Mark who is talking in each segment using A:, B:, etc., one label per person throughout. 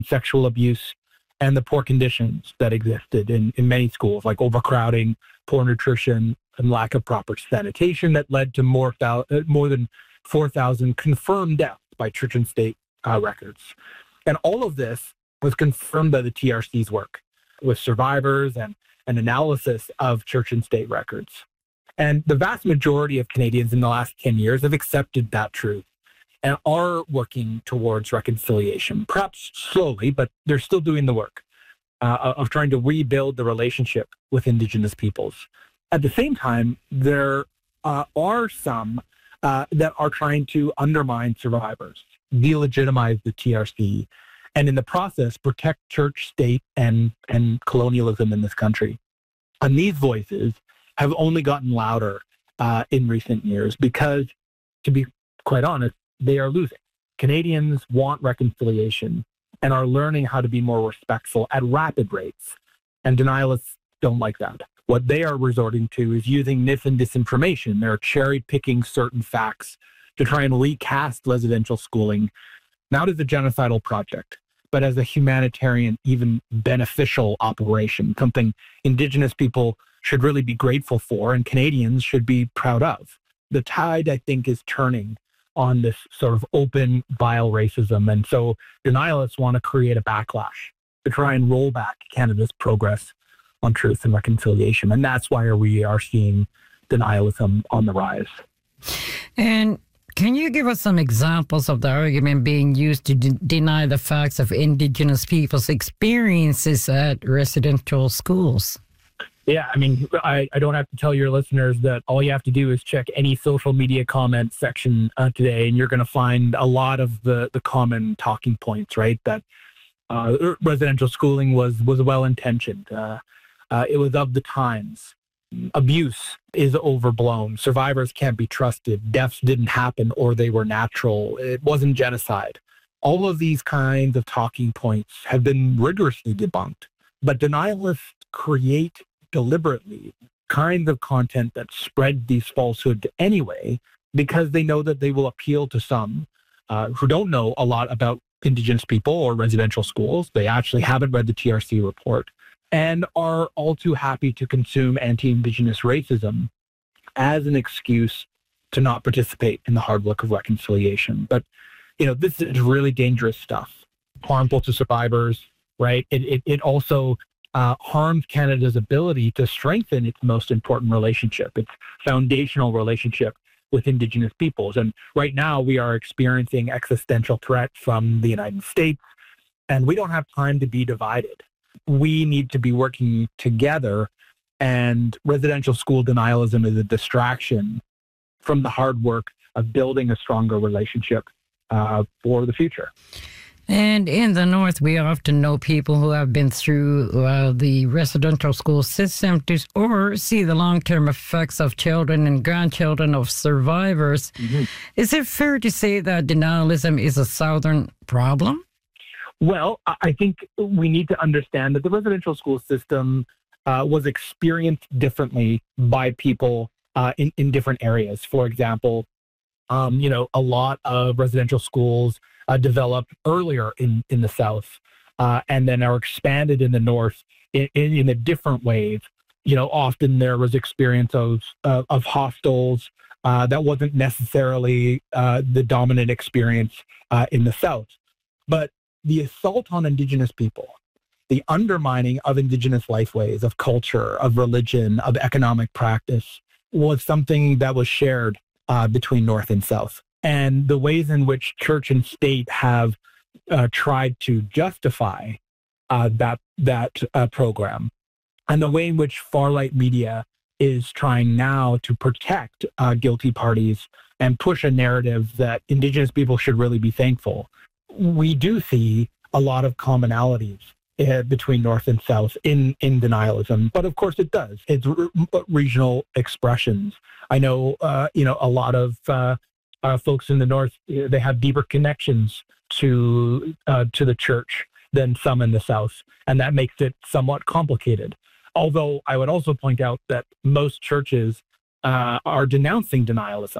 A: sexual abuse, and the poor conditions that existed in many schools, like overcrowding, poor nutrition, and lack of proper sanitation that led to more than 4,000 confirmed deaths by church and state records. And all of this was confirmed by the TRC's work with survivors and an analysis of church and state records. And the vast majority of Canadians in the last 10 years have accepted that truth and are working towards reconciliation, perhaps slowly, but they're still doing the work of trying to rebuild the relationship with Indigenous peoples. At the same time, there are some that are trying to undermine survivors, delegitimize the TRC, and in the process, protect church, state, and colonialism in this country. And these voices have only gotten louder in recent years because, to be quite honest, they are losing. Canadians want reconciliation and are learning how to be more respectful at rapid rates. And denialists don't like that. What they are resorting to is using myth and disinformation. They're cherry-picking certain facts to try and recast residential schooling, not as a genocidal project, but as a humanitarian, even beneficial operation, something Indigenous people should really be grateful for and Canadians should be proud of. The tide, I think, is turning on this sort of open, vile racism. And so denialists want to create a backlash to try and roll back Canada's progress on truth and reconciliation. And that's why we are seeing denialism on the rise.
B: And can you give us some examples of the argument being used to deny the facts of Indigenous people's experiences at residential schools?
A: Yeah, I mean, I don't have to tell your listeners that all you have to do is check any social media comment section today, and you're going to find a lot of the common talking points, right? That residential schooling was well-intentioned. It was of the times. Abuse is overblown. Survivors can't be trusted. Deaths didn't happen or they were natural. It wasn't genocide. All of these kinds of talking points have been rigorously debunked. But denialists create deliberately kinds of content that spread these falsehoods anyway, because they know that they will appeal to some who don't know a lot about Indigenous people or residential schools. They actually haven't read the TRC report and are all too happy to consume anti-Indigenous racism as an excuse to not participate in the hard work of reconciliation. But, this is really dangerous stuff, harmful to survivors, right? It also harms Canada's ability to strengthen its most important relationship, its foundational relationship with Indigenous peoples. And right now we are experiencing existential threat from the United States, and we don't have time to be divided. We need to be working together, and residential school denialism is a distraction from the hard work of building a stronger relationship for the future.
B: And in the North, we often know people who have been through the residential school system or see the long-term effects of children and grandchildren of survivors. Mm-hmm. Is it fair to say that denialism is a Southern problem?
A: Well, I think we need to understand that the residential school system was experienced differently by people in different areas. For example, a lot of residential schools developed earlier in the South and then are expanded in the North in a different ways. Often there was experience of hostels that wasn't necessarily the dominant experience in the South. But the assault on Indigenous people, the undermining of Indigenous lifeways, of culture, of religion, of economic practice was something that was shared between North and South. And the ways in which church and state have tried to justify that program, and the way in which far-right media is trying now to protect guilty parties and push a narrative that Indigenous people should really be thankful. We do see a lot of commonalities between North and South in denialism, but of course it does. It's regional expressions. I know, a lot of folks in the North, they have deeper connections to the church than some in the South, and that makes it somewhat complicated. Although I would also point out that most churches are denouncing denialism.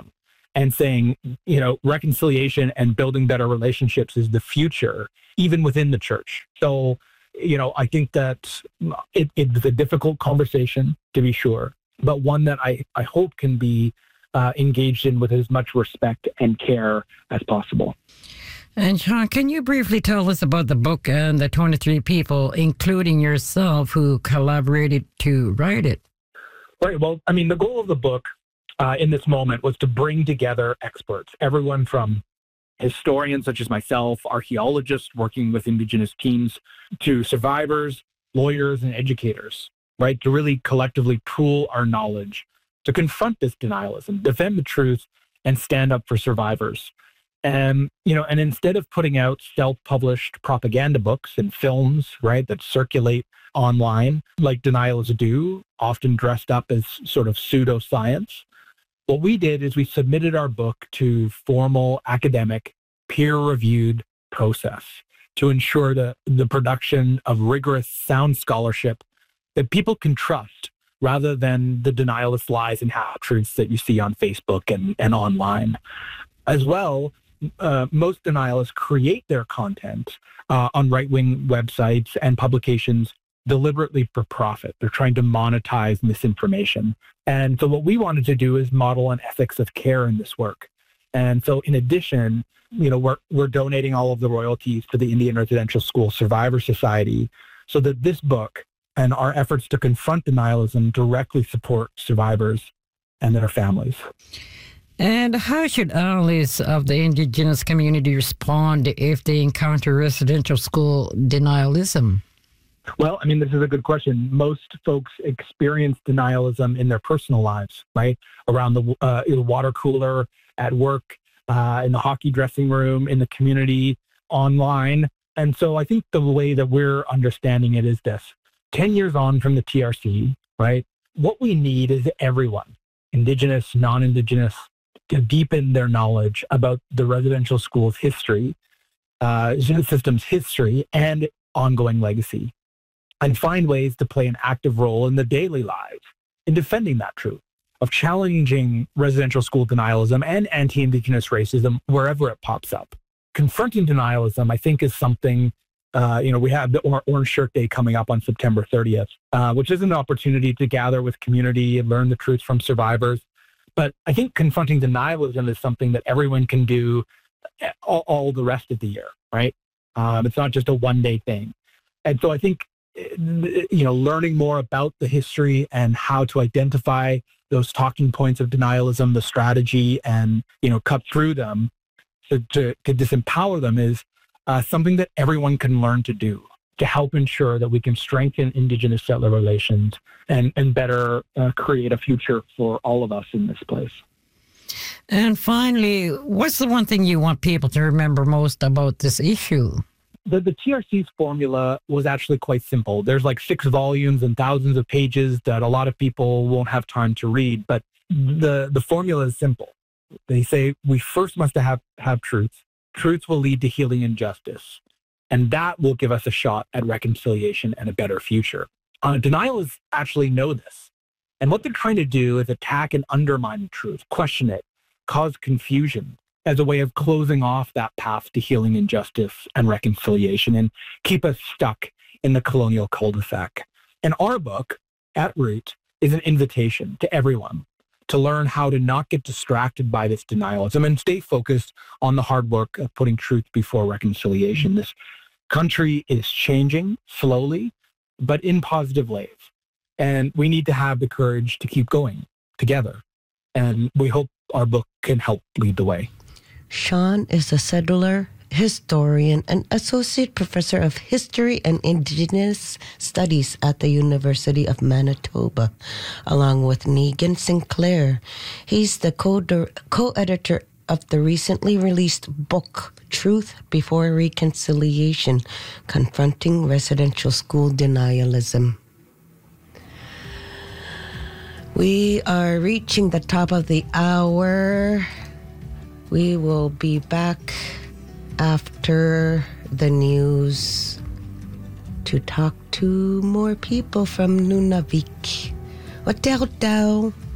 A: and saying, reconciliation and building better relationships is the future, even within the church. So, I think that it's a difficult conversation, to be sure, but one that I hope can be engaged in with as much respect and care as possible.
B: And Sean, can you briefly tell us about the book and the 23 people, including yourself, who collaborated to write it?
A: Right. Well, the goal of the book in this moment was to bring together experts, everyone from historians such as myself, archaeologists working with Indigenous teams, to survivors, lawyers, and educators, right? To really collectively pool our knowledge, to confront this denialism, defend the truth, and stand up for survivors. And instead of putting out self-published propaganda books and films, right, that circulate online like denialists do, often dressed up as sort of pseudoscience, what we did is we submitted our book to formal academic, peer-reviewed process to ensure the production of rigorous, sound scholarship that people can trust rather than the denialist lies and half-truths that you see on Facebook and online. As well, most denialists create their content on right-wing websites and publications deliberately for profit. They're trying to monetize misinformation. And so what we wanted to do is model an ethics of care in this work. And so in addition, we're donating all of the royalties to the Indian Residential School Survivor Society so that this book and our efforts to confront denialism directly support survivors and their families.
B: And how should allies of the Indigenous community respond if they encounter residential school denialism?
A: Well, this is a good question. Most folks experience denialism in their personal lives, right? Around the water cooler, at work, in the hockey dressing room, in the community, online. And so I think the way that we're understanding it is this. 10 years on from the TRC, right? What we need is everyone, Indigenous, non-Indigenous, to deepen their knowledge about the residential school's history, system's history, and ongoing legacy, and find ways to play an active role in the daily lives in defending that truth, of challenging residential school denialism and anti-Indigenous racism wherever it pops up. Confronting denialism, I think, is something, we have the Orange Shirt Day coming up on September 30th, which is an opportunity to gather with community and learn the truth from survivors. But I think confronting denialism is something that everyone can do all the rest of the year, right? It's not just a one-day thing. And so I think, learning more about the history and how to identify those talking points of denialism, the strategy, and, cut through them to disempower them is something that everyone can learn to do to help ensure that we can strengthen Indigenous settler relations and better create a future for all of us in this place.
B: And finally, what's the one thing you want people to remember most about this issue?
A: The TRC's formula was actually quite simple. There's like 6 volumes and thousands of pages that a lot of people won't have time to read, but the formula is simple. They say we first must have truth. Truth will lead to healing and justice, and that will give us a shot at reconciliation and a better future. Denialists actually know this, and what they're trying to do is attack and undermine truth, question it, cause confusion, as a way of closing off that path to healing and justice and reconciliation and keep us stuck in the colonial cul-de-sac. And our book, At Root, is an invitation to everyone to learn how to not get distracted by this denialism and stay focused on the hard work of putting truth before reconciliation. This country is changing slowly, but in positive ways. And we need to have the courage to keep going together. And we hope our book can help lead the way.
C: Sean is a settler, historian, and associate professor of history and Indigenous studies at the University of Manitoba, along with Negan Sinclair. He's the co-editor of the recently released book, Truth Before Reconciliation, Confronting Residential School Denialism. We are reaching the top of the hour. We will be back after the news to talk to more people from Nunavik. Wat